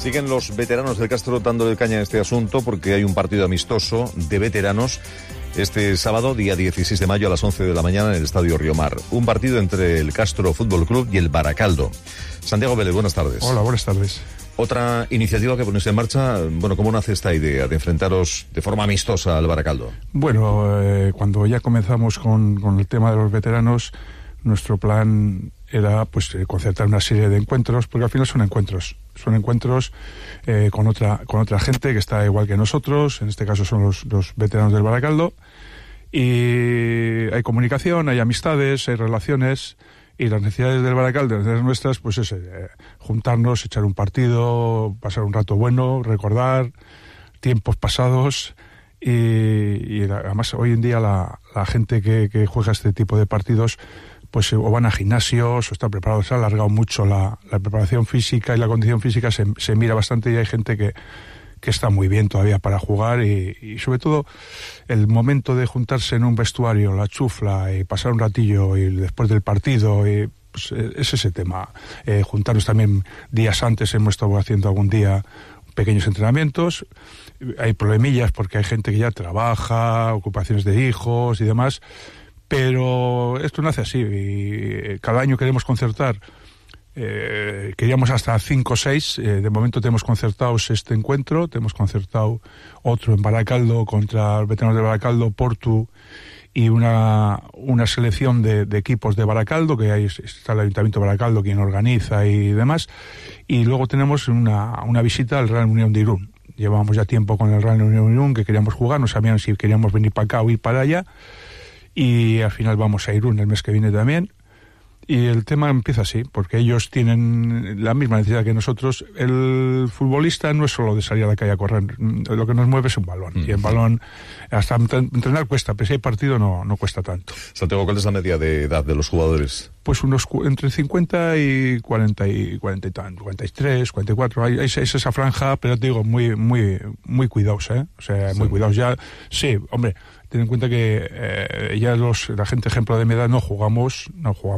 Siguen los veteranos del Castro dándole caña a este asunto porque hay un partido amistoso de veteranos este sábado, día 16 de mayo a las 11 de la mañana en el Estadio Riomar. Un partido entre el Castro Fútbol Club y el Baracaldo. Santiago Vélez, buenas tardes. Hola, buenas tardes. Otra iniciativa que ponéis en marcha, bueno, ¿cómo nace esta idea de enfrentaros de forma amistosa al Baracaldo? Bueno, cuando ya comenzamos con el tema de los veteranos, nuestro plan era pues concertar una serie de encuentros, porque al final son encuentros con otra gente que está igual que nosotros, en este caso son los veteranos del Baracaldo, y hay comunicación, hay amistades, hay relaciones, y las necesidades del Baracaldo, las nuestras, pues es juntarnos, echar un partido, pasar un rato bueno, recordar tiempos pasados, y además hoy en día la gente que juega este tipo de partidos pues o van a gimnasios o están preparados. Se ha alargado mucho la preparación física y la condición física se mira bastante, y hay gente que está muy bien todavía para jugar, y sobre todo el momento de juntarse en un vestuario, la chufla, y pasar un ratillo y después del partido, y pues es ese tema. Juntarnos también días antes, hemos estado haciendo algún día pequeños entrenamientos. Hay problemillas porque hay gente que ya trabaja, ocupaciones de hijos y demás, pero esto nace así, y cada año queremos concertar. Queríamos hasta 5 o 6, de momento tenemos concertados este encuentro, tenemos concertado otro en Baracaldo contra los veteranos de Baracaldo, Portu, y una selección de equipos de Baracaldo, que ahí está el Ayuntamiento de Baracaldo quien organiza y demás, y luego tenemos una visita al Real Unión de Irún. Llevábamos ya tiempo con el Real Unión de Irún, que queríamos jugar, no sabían si queríamos venir para acá o ir para allá, y al final vamos a Irún el mes que viene también. Y el tema empieza así, porque ellos tienen la misma necesidad que nosotros. El futbolista no es solo de salir a la calle a correr, lo que nos mueve es un balón, y el balón, hasta entrenar cuesta, pero si hay partido no cuesta tanto. Santiago, ¿cuál es la media de edad de los jugadores? Pues unos entre 50 y 40 y 43, 44, es esa franja, pero te digo, muy cuidados, o sea, sí. Muy cuidados. Ya, sí, hombre, ten en cuenta que ya la gente ejemplo de mi edad no jugamos,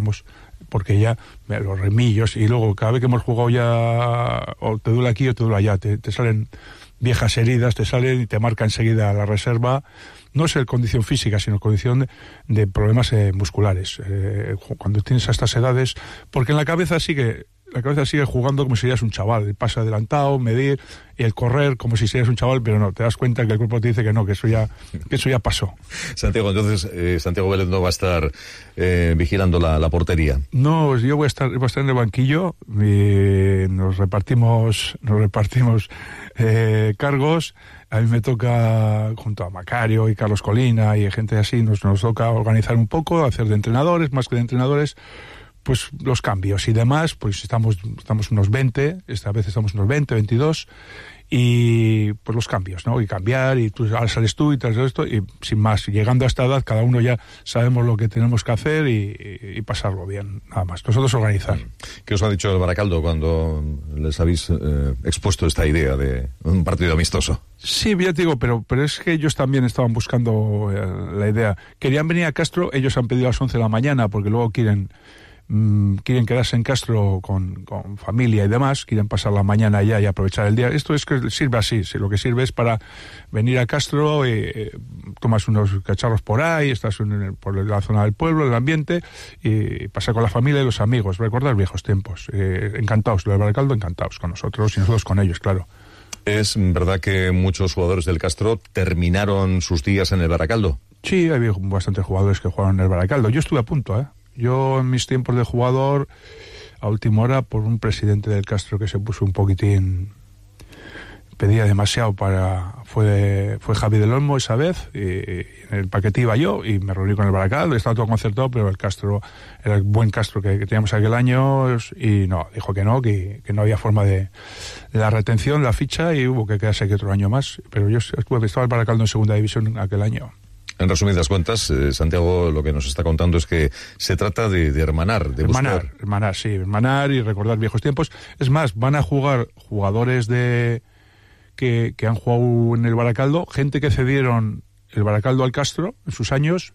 porque ya los remillos, y luego cada vez que hemos jugado ya o te duele aquí o te duele allá, te salen viejas heridas, te salen y te marca enseguida la reserva. No es condición física, sino condición de problemas musculares. Cuando tienes a estas edades, porque en la cabeza sigue jugando como si serías un chaval, el pase adelantado, medir, y el correr como si serías un chaval, pero no, te das cuenta que el cuerpo te dice que no, que eso ya pasó. Santiago, entonces Santiago Vélez no va a estar vigilando la portería. No, yo voy a estar en el banquillo, y nos repartimos cargos. A mí me toca, junto a Macario y Carlos Colina y gente así, nos toca organizar un poco, hacer de entrenadores, más que de entrenadores, pues los cambios y demás. Pues estamos unos 20, esta vez estamos unos 20, 22, y pues los cambios, ¿no? Y cambiar, y ahora sales tú y tal esto, y sin más, llegando a esta edad, cada uno ya sabemos lo que tenemos que hacer y pasarlo bien, nada más. Nosotros organizar. ¿Qué os ha dicho el Baracaldo cuando les habéis expuesto esta idea de un partido amistoso? Sí, ya te digo, pero es que ellos también estaban buscando la idea. Querían venir a Castro, ellos han pedido a las 11 de la mañana, porque luego quieren quedarse en Castro con familia y demás, quieren pasar la mañana allá y aprovechar el día. Esto es que sirve así, lo que sirve es para venir a Castro, tomas unos cacharros por ahí, estás por la zona del pueblo, el ambiente, y pasar con la familia y los amigos, recordar viejos tiempos. Encantados, los de Baracaldo encantados con nosotros y nosotros con ellos, claro. ¿Es verdad que muchos jugadores del Castro terminaron sus días en el Baracaldo? Sí, hay bastantes jugadores que jugaron en el Baracaldo. Yo estuve a punto, Yo en mis tiempos de jugador, a última hora, por un presidente del Castro que se puso un poquitín, pedía demasiado fue Javi del Olmo esa vez, y en el paquete iba yo, y me reuní con el Baracaldo, estaba todo concertado, pero el Castro era el buen Castro que teníamos aquel año, y no, dijo que no había forma de la retención, la ficha, y hubo que quedarse aquí otro año más, pero yo estaba el Baracaldo en segunda división aquel año. En resumidas cuentas, Santiago, lo que nos está contando es que se trata de hermanar, de buscar. Hermanar y recordar viejos tiempos. Es más, van a jugar jugadores que han jugado en el Baracaldo, gente que cedieron el Baracaldo al Castro en sus años,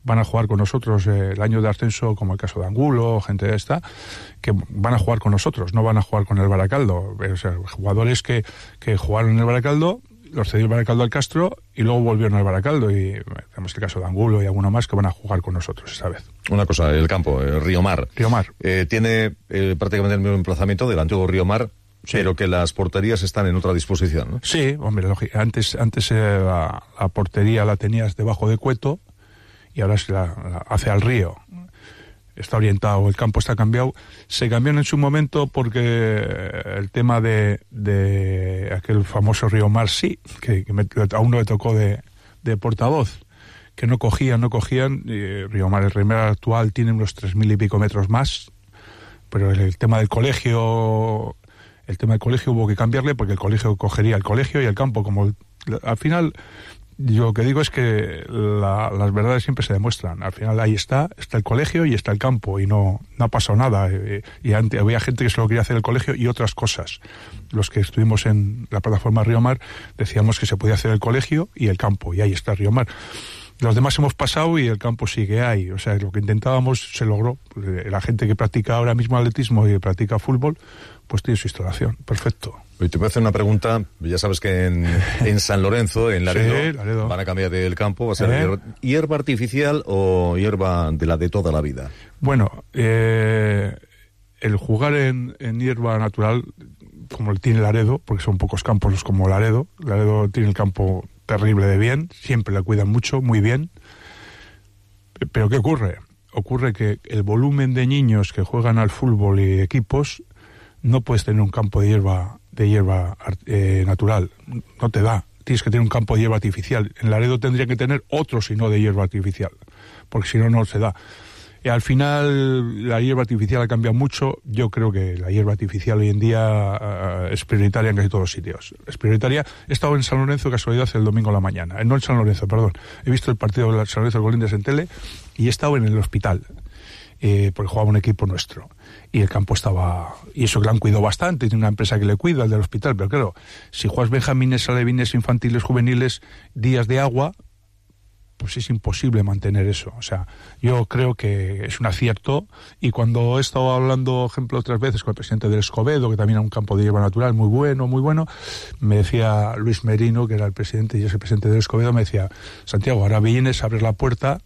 van a jugar con nosotros el año de ascenso, como el caso de Angulo, gente de esta, que van a jugar con nosotros, no van a jugar con el Baracaldo. O sea, jugadores que jugaron en el Baracaldo, los cedió el Baracaldo al Castro y luego volvieron al Baracaldo, y tenemos el caso de Angulo y alguno más que van a jugar con nosotros esta vez. Una cosa, el campo, Río Mar. Tiene prácticamente el mismo emplazamiento del antiguo Río Mar, sí, pero que las porterías están en otra disposición, ¿no? Sí, hombre, antes la portería la tenías debajo de Cueto y ahora se la hace al río. Está orientado, el campo está cambiado. Se cambió en su momento porque el tema de aquel famoso Río Mar, sí, que a uno le tocó de portavoz, que no cogían. Río Mar, el Río Mar actual, tiene unos 3.000 y pico metros más, pero el tema del colegio hubo que cambiarle, porque el colegio cogería el colegio y el campo, como al final. Yo lo que digo es que las verdades siempre se demuestran. Al final ahí está el colegio y está el campo, y no ha pasado nada. Y antes había gente que solo quería hacer el colegio y otras cosas. Los que estuvimos en la plataforma Río Mar decíamos que se podía hacer el colegio y el campo, y ahí está Río Mar. Los demás hemos pasado y el campo sigue ahí. O sea, lo que intentábamos se logró. La gente que practica ahora mismo atletismo y que practica fútbol, pues tiene su instalación. Perfecto. Y te voy a hacer una pregunta. Ya sabes que en San Lorenzo, en Laredo, sí, Laredo, van a cambiar el campo. ¿Va a ser hierba artificial o hierba de la de toda la vida? Bueno, el jugar en hierba natural, como tiene Laredo, porque son pocos campos como Laredo. Laredo tiene el campo terrible de bien, siempre la cuidan mucho, muy bien. Pero ¿qué ocurre? Ocurre que el volumen de niños que juegan al fútbol y equipos, no puedes tener un campo de hierba natural, no te da. Tienes que tener un campo de hierba artificial. En Laredo tendría que tener otro, si no de hierba artificial, porque si no, no se da. Y al final la hierba artificial ha cambiado mucho. Yo creo que la hierba artificial hoy en día es prioritaria en casi todos los sitios. Es prioritaria. He estado en San Lorenzo, casualidad, el domingo a la mañana. No en San Lorenzo, perdón. He visto el partido de San Lorenzo Colindres en tele y he estado en el hospital, porque jugaba un equipo nuestro. Y el campo estaba... Y eso que lo han cuidado bastante. Tiene una empresa que le cuida, el del hospital. Pero claro, si juegas benjamines, alevines, infantiles, juveniles, días de agua, pues es imposible mantener eso. O sea, yo creo que es un acierto. Y cuando he estado hablando, ejemplo, otras veces con el presidente del Escobedo, que también era un campo de hierba natural muy bueno, me decía Luis Merino, que era el presidente y es el presidente del Escobedo, me decía: Santiago, ahora vienes, abres la puerta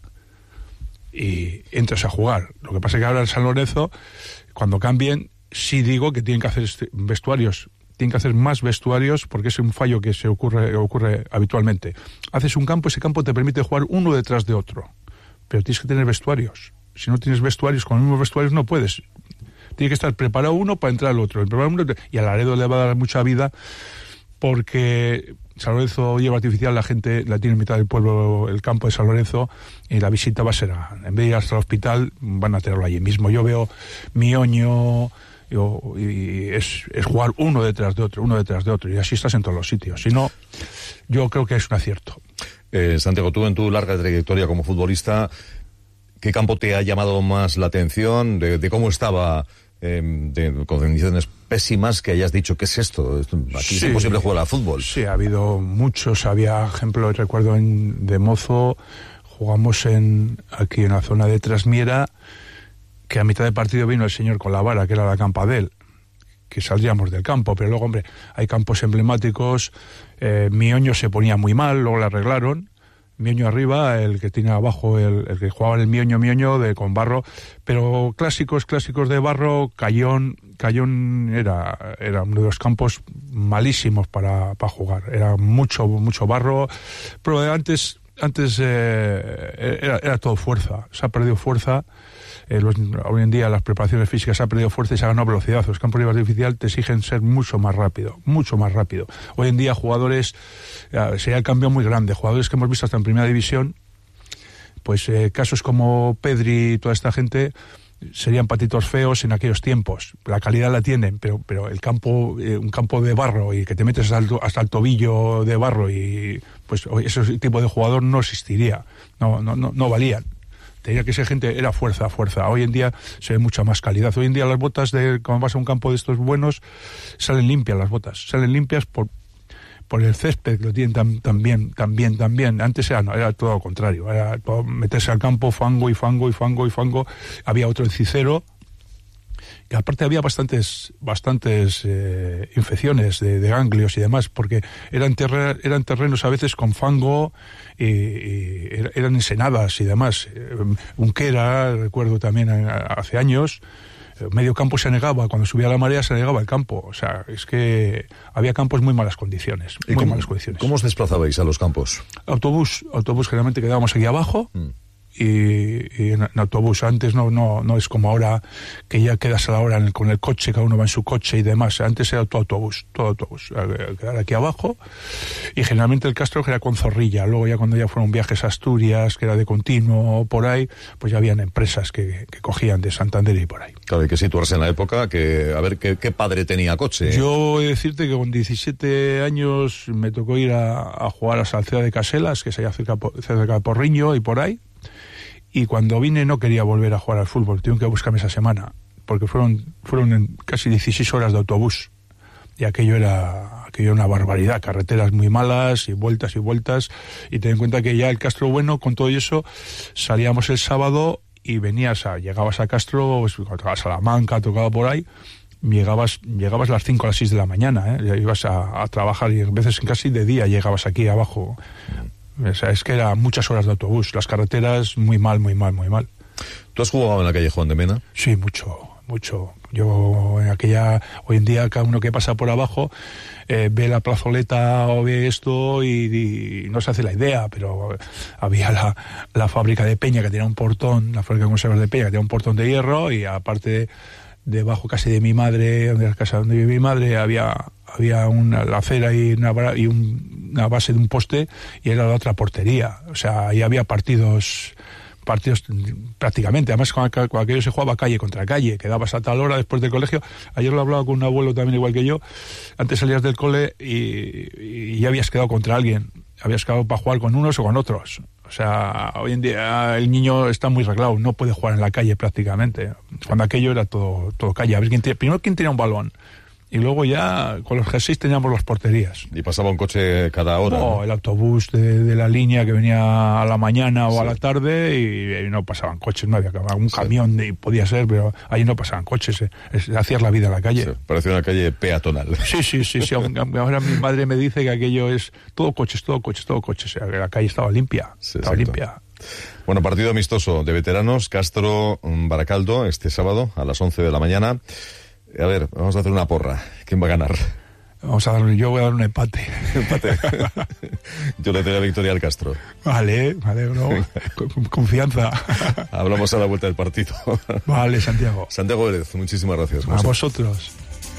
y entras a jugar. Lo que pasa es que ahora en San Lorenzo, cuando cambien, sí digo que tienen que hacer vestuarios. Tienen que hacer más vestuarios, porque es un fallo que ocurre habitualmente. Haces un campo, ese campo te permite jugar uno detrás de otro, pero tienes que tener vestuarios. Si no tienes vestuarios, con los mismos vestuarios no puedes. Tiene que estar preparado uno para entrar el otro. Y a Laredo le va a dar mucha vida, porque San Lorenzo hierba artificial, la gente la tiene en mitad del pueblo, el campo de San Lorenzo, y la visita va a ser, en vez de ir hasta el hospital, van a tenerlo allí mismo. Yo veo Mioño, y es jugar uno detrás de otro, y así estás en todos los sitios. Si no, yo creo que es un acierto. Santiago, tú en tu larga trayectoria como futbolista, ¿qué campo te ha llamado más la atención? De cómo estaba, con condiciones pésimas, que hayas dicho: ¿qué es esto? Aquí es imposible jugar al fútbol. Sí, ha habido muchos. Había, ejemplo, recuerdo de mozo, jugamos aquí en la zona de Trasmiera, que a mitad de partido vino el señor con la vara, que era la Campadel, que saldríamos del campo. Pero luego, hombre, hay campos emblemáticos. Mioño se ponía muy mal, luego le arreglaron. Mioño arriba, el que tiene abajo, el que jugaba en el Mioño con barro. Pero clásicos de barro, Cayón era uno de los campos malísimos para jugar. Era mucho barro. Pero antes era todo fuerza. Se ha perdido fuerza. Hoy en día las preparaciones físicas se ha perdido fuerza y se ha ganado velocidad. Los campos de hierba artificial te exigen ser mucho más rápido. Hoy en día jugadores, se ha cambiado muy grande. Jugadores que hemos visto hasta en primera división, pues casos como Pedri y toda esta gente serían patitos feos en aquellos tiempos. La calidad la tienen, pero el campo, un campo de barro y que te metes hasta el tobillo de barro, y pues ese tipo de jugador no existiría, no valían. Tenía que ser gente, era fuerza. Hoy en día se ve mucha más calidad. Hoy en día las botas, cuando vas a un campo de estos buenos, salen limpias las botas. Salen limpias por el césped, que lo tienen también. Antes era todo lo contrario, era todo meterse al campo, fango. Había otro encicero, que aparte había bastantes infecciones de ganglios y demás, porque eran terrenos a veces con fango, eran ensenadas y demás. Unquera, recuerdo también hace años, medio campo se anegaba, cuando subía la marea se anegaba el campo. O sea, es que había campos en muy malas condiciones. ¿Cómo os desplazabais a los campos? Autobús, generalmente quedábamos aquí abajo. Y en autobús. Antes no es como ahora, que ya quedas a la hora con el coche, cada uno va en su coche y demás. Antes era todo autobús, quedar aquí abajo, y generalmente el Castro era con Zorrilla. Luego ya cuando ya fueron viajes a Asturias, que era de continuo por ahí, pues ya habían empresas que cogían de Santander y por ahí. Claro, hay que situarse en la época, a ver qué padre tenía coche. Yo he de decirte que con 17 años me tocó ir a jugar a Salceda de Caselas, que es allá cerca de Porriño y por ahí. Y cuando vine no quería volver a jugar al fútbol, tuve que buscarme esa semana, porque fueron casi 16 horas de autobús, y aquello era una barbaridad, carreteras muy malas y vueltas, y ten en cuenta que ya el Castro Bueno, con todo eso, salíamos el sábado y llegabas a Castro, pues, cuando tocabas a Salamanca, tocaba por ahí, llegabas a las 5 a las 6 de la mañana, ya ibas a trabajar, y a veces casi de día llegabas aquí abajo. O sea, es que eran muchas horas de autobús, las carreteras muy mal. ¿Tú has jugado en la calle Juan de Mena? Sí, mucho. Yo hoy en día cada uno que pasa por abajo ve la plazoleta o ve esto y no se hace la idea, pero había la fábrica de Peña, que tenía un portón, la fábrica de conservas de Peña, que tenía un portón de hierro, y aparte debajo casi de mi madre, donde la casa donde vive mi madre, había la acera y una base de un poste, y era la otra portería. O sea, ahí había partidos prácticamente. Además, cuando aquello se jugaba calle contra calle, quedabas a tal hora después del colegio. Ayer lo hablaba con un abuelo también igual que yo. Antes salías del cole y ya habías quedado contra alguien. Habías quedado para jugar con unos o con otros. O sea, hoy en día el niño está muy reglado, no puede jugar en la calle prácticamente. Cuando aquello era todo calle. A ver primero quién tenía un balón. Y luego ya con los G6 teníamos las porterías. ¿Y pasaba un coche cada hora? No, el autobús de la línea que venía a la mañana o a la tarde, y no pasaban coches, no había un camión, podía ser, pero ahí no pasaban coches, hacías la vida en la calle. Sí, parecía una calle peatonal. Sí. Ahora mi madre me dice que aquello es todo coches. O sea, que la calle estaba limpia. Limpia. Bueno, partido amistoso de veteranos, Castro-Baracaldo, este sábado a las 11 de la mañana. A ver, vamos a hacer una porra. ¿Quién va a ganar? Yo voy a dar un empate. Yo le doy la victoria al Castro. Vale, bro. Confianza. Hablamos a la vuelta del partido. Vale, Santiago. Santiago Vélez, muchísimas gracias. A vosotros.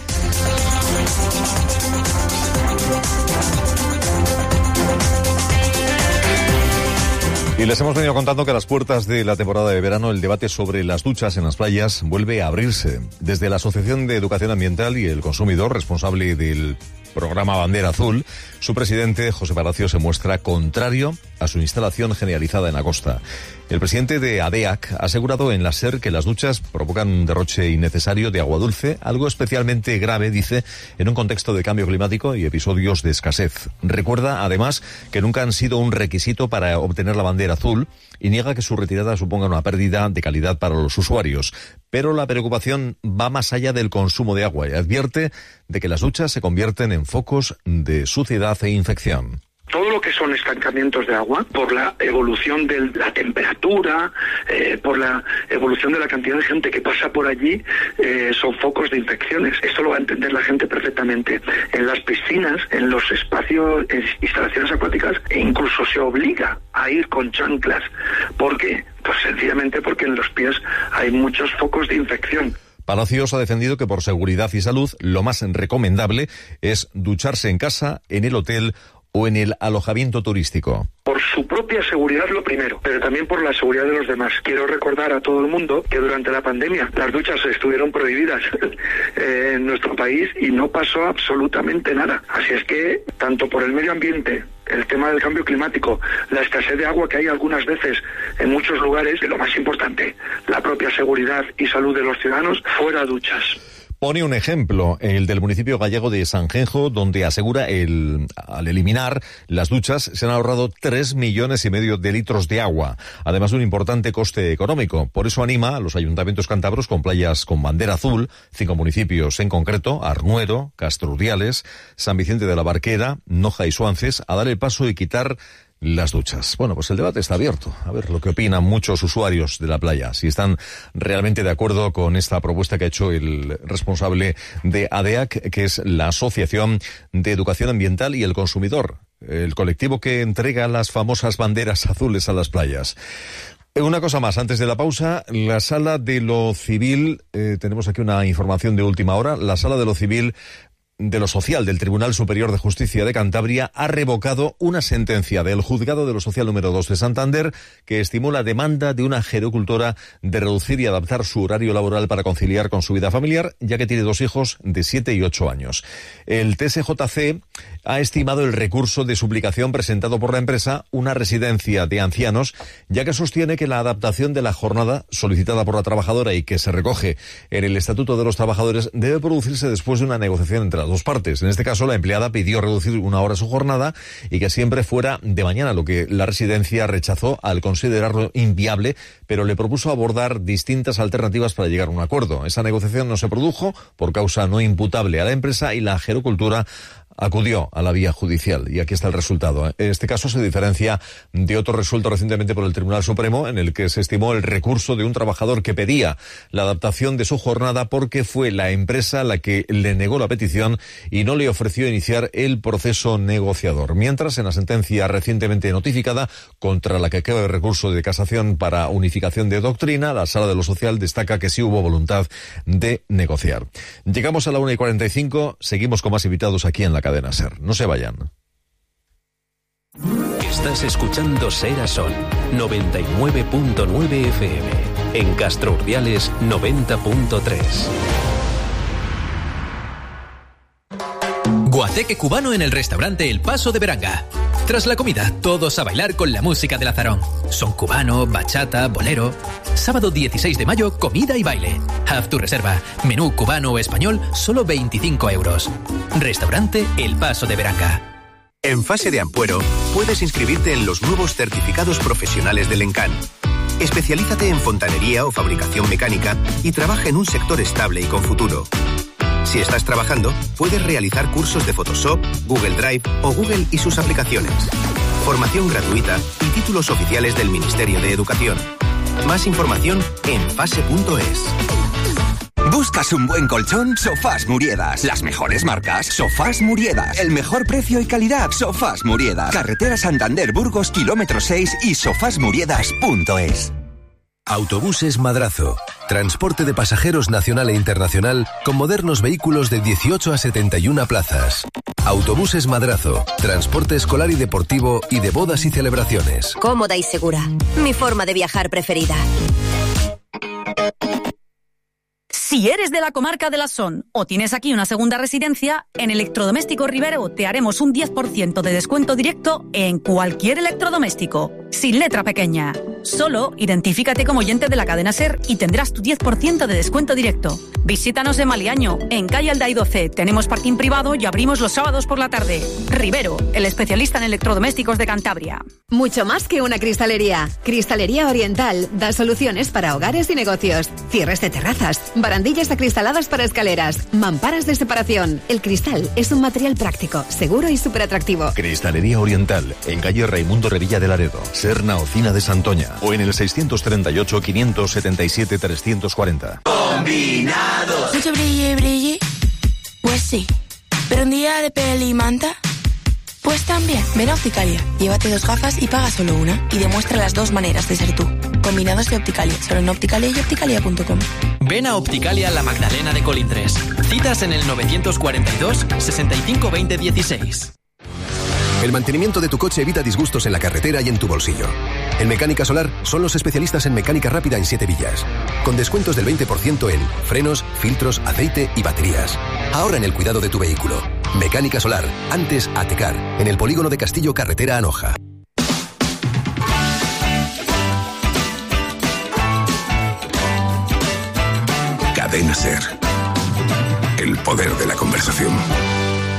Y les hemos venido contando que a las puertas de la temporada de verano el debate sobre las duchas en las playas vuelve a abrirse. Desde la Asociación de Educación Ambiental y el Consumidor, responsable del programa Bandera Azul, su presidente, José Palacio, se muestra contrario a su instalación generalizada en la costa. El presidente de ADEAC ha asegurado en la SER que las duchas provocan un derroche innecesario de agua dulce, algo especialmente grave, dice, en un contexto de cambio climático y episodios de escasez. Recuerda, además, que nunca han sido un requisito para obtener la bandera azul y niega que su retirada suponga una pérdida de calidad para los usuarios. Pero la preocupación va más allá del consumo de agua y advierte de que las duchas se convierten en focos de suciedad e infección. Todo lo que son estancamientos de agua, por la evolución de la temperatura, por la evolución de la cantidad de gente que pasa por allí, son focos de infecciones. Esto lo va a entender la gente perfectamente. En las piscinas, en los espacios, en instalaciones acuáticas, e incluso se obliga a ir con chanclas. ¿Por qué? Pues sencillamente porque en los pies hay muchos focos de infección. Palacios ha defendido que por seguridad y salud lo más recomendable es ducharse en casa, en el hotel o en el alojamiento turístico. Por su propia seguridad lo primero, pero también por la seguridad de los demás. Quiero recordar a todo el mundo que durante la pandemia las duchas estuvieron prohibidas en nuestro país y no pasó absolutamente nada. Así es que, tanto por el medio ambiente, el tema del cambio climático, la escasez de agua que hay algunas veces en muchos lugares, y lo más importante, la propia seguridad y salud de los ciudadanos, fuera duchas. Pone un ejemplo, el del municipio gallego de Sanjenjo, donde asegura al eliminar las duchas se han ahorrado 3,5 millones de litros de agua, además de un importante coste económico. Por eso anima a los ayuntamientos cántabros con playas con bandera azul, 5 municipios en concreto, Arnuero, Castro Urdiales, San Vicente de la Barquera, Noja y Suances, a dar el paso y quitar las duchas. Bueno, pues el debate está abierto. A ver lo que opinan muchos usuarios de la playa, si están realmente de acuerdo con esta propuesta que ha hecho el responsable de ADEAC, que es la Asociación de Educación Ambiental y el Consumidor, el colectivo que entrega las famosas banderas azules a las playas. Una cosa más, antes de la pausa, la Sala de lo Civil, tenemos aquí una información de última hora, la Sala de lo Civil de lo Social del Tribunal Superior de Justicia de Cantabria ha revocado una sentencia del Juzgado de lo Social número 2 de Santander que estimó la demanda de una gerocultora de reducir y adaptar su horario laboral para conciliar con su vida familiar, ya que tiene 2 hijos de 7 y 8 años. El TSJC ha estimado el recurso de suplicación presentado por la empresa, una residencia de ancianos, ya que sostiene que la adaptación de la jornada solicitada por la trabajadora y que se recoge en el Estatuto de los Trabajadores debe producirse después de una negociación entre las dos partes. En este caso, la empleada pidió reducir 1 hora su jornada y que siempre fuera de mañana, lo que la residencia rechazó al considerarlo inviable, pero le propuso abordar distintas alternativas para llegar a un acuerdo. Esa negociación no se produjo por causa no imputable a la empresa y la gerocultura acudió a la vía judicial y aquí está el resultado. Este caso se diferencia de otro resuelto recientemente por el Tribunal Supremo en el que se estimó el recurso de un trabajador que pedía la adaptación de su jornada porque fue la empresa la que le negó la petición y no le ofreció iniciar el proceso negociador. Mientras, en la sentencia recientemente notificada contra la que queda el recurso de casación para unificación de doctrina, la Sala de lo Social destaca que sí hubo voluntad de negociar. Llegamos a la 1:45, seguimos con más invitados aquí en la cadena SER. No se vayan. Estás escuchando Ser a Son 99.9 FM. En Castro Urdiales 90.3. Guateque cubano en el restaurante El Paso de Beranga. Tras la comida, todos a bailar con la música del azarón. Son cubano, bachata, bolero. Sábado 16 de mayo, comida y baile. Haz tu reserva. Menú cubano o español, solo 25 euros. Restaurante El Paso de Beranga. En Fase de Ampuero, puedes inscribirte en los nuevos certificados profesionales del ENCAN. Especialízate en fontanería o fabricación mecánica y trabaja en un sector estable y con futuro. Si estás trabajando, puedes realizar cursos de Photoshop, Google Drive o Google y sus aplicaciones. Formación gratuita y títulos oficiales del Ministerio de Educación. Más información en fase.es. ¿Buscas un buen colchón? Sofás Muriedas. Las mejores marcas. Sofás Muriedas. El mejor precio y calidad. Sofás Muriedas. Carretera Santander Burgos, kilómetro 6 y sofasmuriedas.es. Autobuses Madrazo. Transporte de pasajeros nacional e internacional con modernos vehículos de 18 a 71 plazas. Autobuses Madrazo. Transporte escolar y deportivo y de bodas y celebraciones. Cómoda y segura. Mi forma de viajar preferida. Si eres de la comarca de la Son o tienes aquí una segunda residencia, en Electrodomésticos Rivero te haremos un 10% de descuento directo en cualquier electrodoméstico, sin letra pequeña. Solo identifícate como oyente de la cadena SER y tendrás tu 10% de descuento directo. Visítanos en Maliaño, en calle Alday 12. Tenemos parking privado y abrimos los sábados por la tarde. Rivero, el especialista en electrodomésticos de Cantabria. Mucho más que una cristalería. Cristalería Oriental da soluciones para hogares y negocios. Cierres de terrazas, barandillas acristaladas para escaleras, mamparas de separación. El cristal es un material práctico, seguro y súper atractivo. Cristalería Oriental, en calle Raimundo Revilla de Laredo, Serna Ocina de Santoña, o en el 638 577 340. ¡Combinados! ¿Mucho brille, brille? Pues sí. ¿Pero un día de peli y manta? Pues también. Ven a Opticalia, llévate 2 gafas y paga solo una. Y demuestra las 2 maneras de ser tú. Combinados de Opticalia, solo en Opticalia y opticalia.com. Ven a Opticalia La Magdalena de Colindres. Citas en el 942 65 20 16. El mantenimiento de tu coche evita disgustos en la carretera y en tu bolsillo. En Mecánica Solar son los especialistas en mecánica rápida en 7 villas, con descuentos del 20% en frenos, filtros, aceite y baterías. Ahorra en el cuidado de tu vehículo. Mecánica Solar, antes Atecar, en el polígono de Castillo, carretera Anoja. Cadena SER. poder de la conversación.